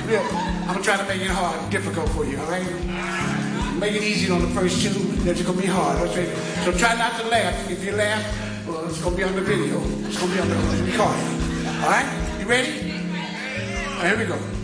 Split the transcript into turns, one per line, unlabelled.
I'm gonna try to make it hard, difficult for you, all right? Make it easy on the first two, then it's gonna be hard. Okay? So try not to laugh. If you laugh, well, it's gonna be on the video. It's gonna be on the recording. All right? You ready? All right, here we go.